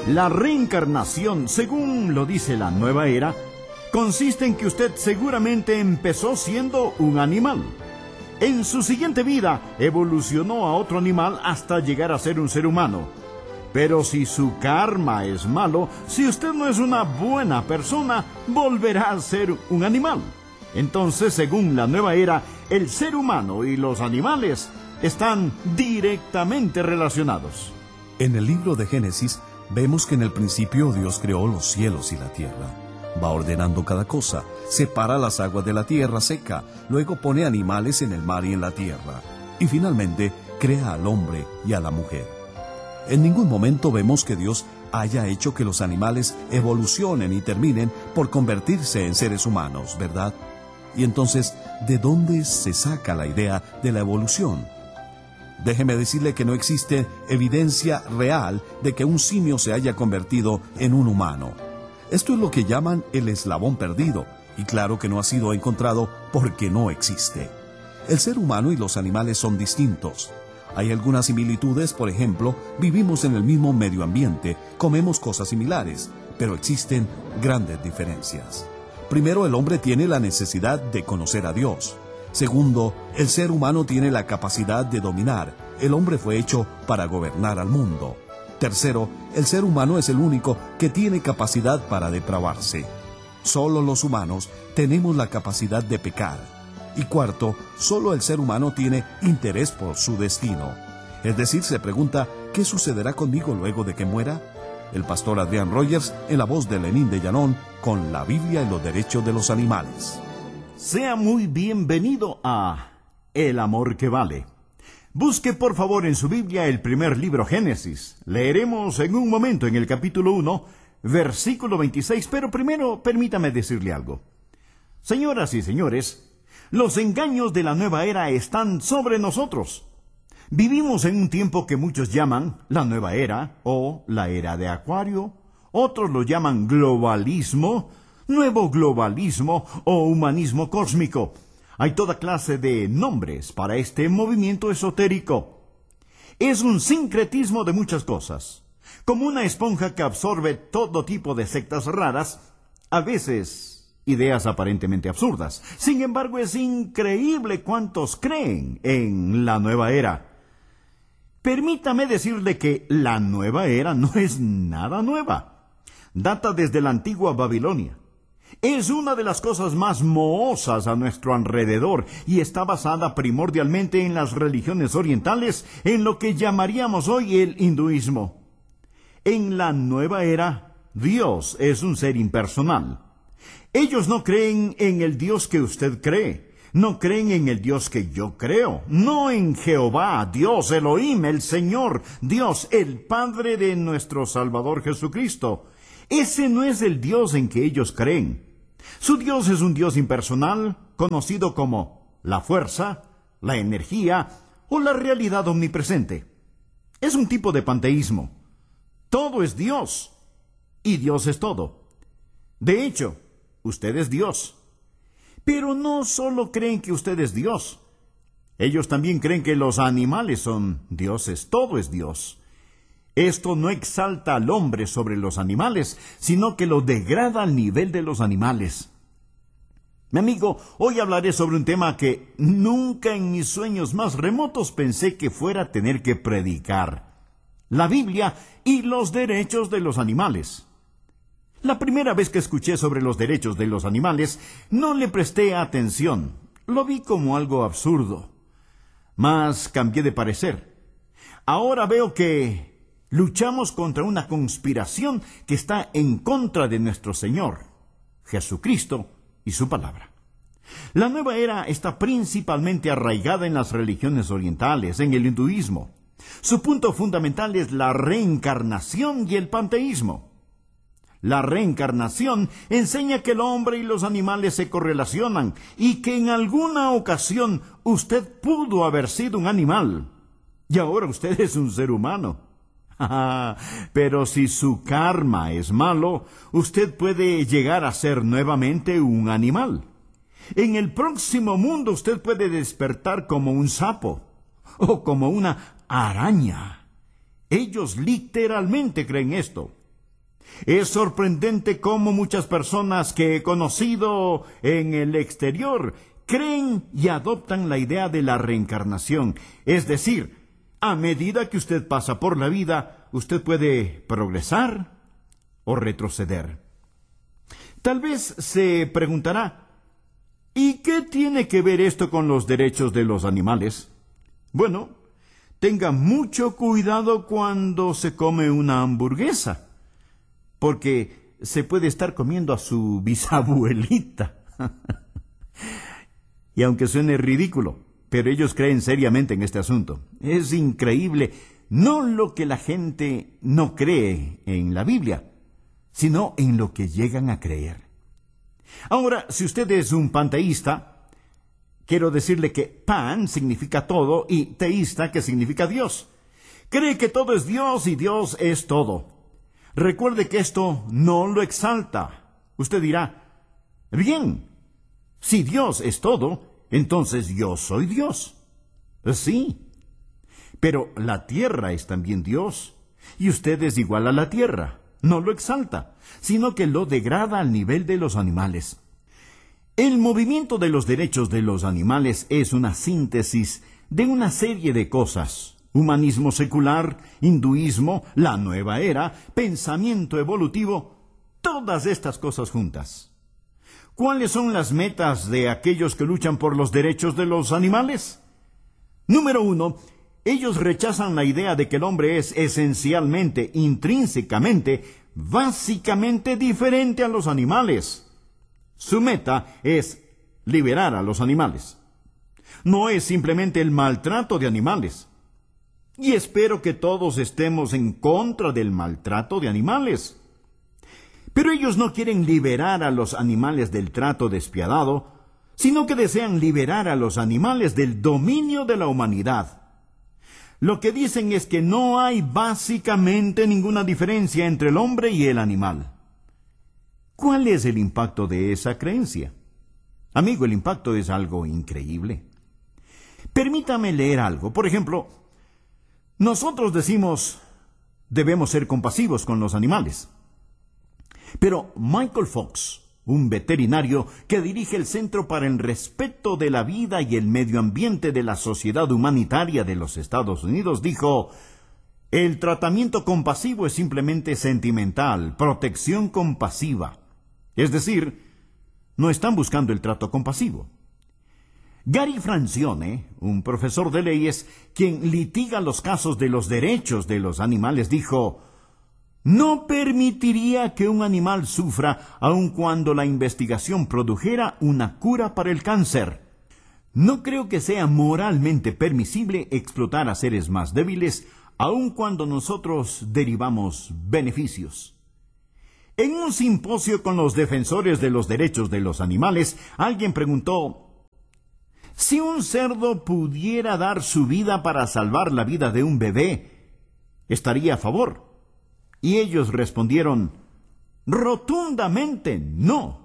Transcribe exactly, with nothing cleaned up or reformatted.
La reencarnación, según lo dice la nueva era, consiste en que usted seguramente empezó siendo un animal. En su siguiente vida evolucionó a otro animal hasta llegar a ser un ser humano. Pero si su karma es malo, si usted no es una buena persona, volverá a ser un animal. Entonces, según la nueva era, el ser humano y los animales están directamente relacionados. En el libro de Génesis, vemos que en el principio Dios creó los cielos y la tierra. Va ordenando cada cosa, separa las aguas de la tierra seca, luego pone animales en el mar y en la tierra, y finalmente crea al hombre y a la mujer. En ningún momento vemos que Dios haya hecho que los animales evolucionen y terminen por convertirse en seres humanos, ¿verdad? Y entonces, ¿de dónde se saca la idea de la evolución? Déjeme decirle que no existe evidencia real de que un simio se haya convertido en un humano. Esto es lo que llaman el eslabón perdido, y claro que no ha sido encontrado porque no existe. El ser humano y los animales son distintos. Hay algunas similitudes, por ejemplo, vivimos en el mismo medio ambiente, comemos cosas similares, pero existen grandes diferencias. Primero, el hombre tiene la necesidad de conocer a Dios. Segundo, el ser humano tiene la capacidad de dominar. El hombre fue hecho para gobernar al mundo. Tercero, el ser humano es el único que tiene capacidad para depravarse. Solo los humanos tenemos la capacidad de pecar. Y cuarto, solo el ser humano tiene interés por su destino. Es decir, se pregunta, ¿qué sucederá conmigo luego de que muera? El pastor Adrián Rogers, en la voz de Lenín de Llanón, con la Biblia y los derechos de los animales. Sea muy bienvenido a El Amor que Vale. Busque por favor en su Biblia el primer libro Génesis. Leeremos en un momento en el capítulo uno, versículo veintiséis, pero primero permítame decirle algo. Señoras y señores, los engaños de la nueva era están sobre nosotros. Vivimos en un tiempo que muchos llaman la nueva era o la era de Acuario, otros lo llaman globalismo, nuevo globalismo o humanismo cósmico. Hay toda clase de nombres para este movimiento esotérico. Es un sincretismo de muchas cosas. Como una esponja que absorbe todo tipo de sectas raras, a veces ideas aparentemente absurdas. Sin embargo, es increíble cuántos creen en la nueva era. Permítame decirle que la nueva era no es nada nueva. Data desde la antigua Babilonia. Es una de las cosas más mohosas a nuestro alrededor y está basada primordialmente en las religiones orientales, en lo que llamaríamos hoy el hinduismo. En la nueva era, Dios es un ser impersonal. Ellos no creen en el Dios que usted cree, no creen en el Dios que yo creo, no en Jehová, Dios Elohim, el Señor, Dios, el Padre de nuestro Salvador Jesucristo. Ese no es el Dios en que ellos creen. Su Dios es un Dios impersonal, conocido como la fuerza, la energía o la realidad omnipresente. Es un tipo de panteísmo. Todo es Dios, y Dios es todo. De hecho, usted es Dios. Pero no solo creen que usted es Dios. Ellos también creen que los animales son dioses, todo es Dios. Esto no exalta al hombre sobre los animales, sino que lo degrada al nivel de los animales. Mi amigo, hoy hablaré sobre un tema que nunca en mis sueños más remotos pensé que fuera a tener que predicar: la Biblia y los derechos de los animales. La primera vez que escuché sobre los derechos de los animales, no le presté atención. Lo vi como algo absurdo. Mas cambié de parecer. Ahora veo que luchamos contra una conspiración que está en contra de nuestro Señor, Jesucristo y su palabra. La nueva era está principalmente arraigada en las religiones orientales, en el hinduismo. Su punto fundamental es la reencarnación y el panteísmo. La reencarnación enseña que el hombre y los animales se correlacionan y que en alguna ocasión usted pudo haber sido un animal y ahora usted es un ser humano. Pero si su karma es malo, usted puede llegar a ser nuevamente un animal. En el próximo mundo usted puede despertar como un sapo o como una araña. Ellos literalmente creen esto. Es sorprendente cómo muchas personas que he conocido en el exterior creen y adoptan la idea de la reencarnación. Es decir, a medida que usted pasa por la vida, usted puede progresar o retroceder. Tal vez se preguntará, ¿y qué tiene que ver esto con los derechos de los animales? Bueno, tenga mucho cuidado cuando se come una hamburguesa, porque se puede estar comiendo a su bisabuelita. Y aunque suene ridículo, pero ellos creen seriamente en este asunto. Es increíble, no lo que la gente no cree en la Biblia, sino en lo que llegan a creer. Ahora, si usted es un panteísta, quiero decirle que pan significa todo y teísta que significa Dios. Cree que todo es Dios y Dios es todo. Recuerde que esto no lo exalta. Usted dirá, bien, si Dios es todo, entonces yo soy Dios. Sí, pero la tierra es también Dios, y usted es igual a la tierra. No lo exalta, sino que lo degrada al nivel de los animales. El movimiento de los derechos de los animales es una síntesis de una serie de cosas: humanismo secular, hinduismo, la nueva era, pensamiento evolutivo, todas estas cosas juntas. ¿Cuáles son las metas de aquellos que luchan por los derechos de los animales? Número uno, ellos rechazan la idea de que el hombre es esencialmente, intrínsecamente, básicamente diferente a los animales. Su meta es liberar a los animales. No es simplemente el maltrato de animales. Y espero que todos estemos en contra del maltrato de animales. Pero ellos no quieren liberar a los animales del trato despiadado, sino que desean liberar a los animales del dominio de la humanidad. Lo que dicen es que no hay básicamente ninguna diferencia entre el hombre y el animal. ¿Cuál es el impacto de esa creencia? Amigo, el impacto es algo increíble. Permítame leer algo. Por ejemplo, nosotros decimos, debemos ser compasivos con los animales. Pero Michael Fox, un veterinario que dirige el Centro para el Respeto de la Vida y el Medio Ambiente de la Sociedad Humanitaria de los Estados Unidos, dijo, el tratamiento compasivo es simplemente sentimental, protección compasiva. Es decir, no están buscando el trato compasivo. Gary Francione, un profesor de leyes, quien litiga los casos de los derechos de los animales, dijo, no permitiría que un animal sufra aun cuando la investigación produjera una cura para el cáncer. No creo que sea moralmente permisible explotar a seres más débiles aun cuando nosotros derivamos beneficios. En un simposio con los defensores de los derechos de los animales, alguien preguntó, si un cerdo pudiera dar su vida para salvar la vida de un bebé, ¿estaría a favor? Y ellos respondieron, rotundamente no.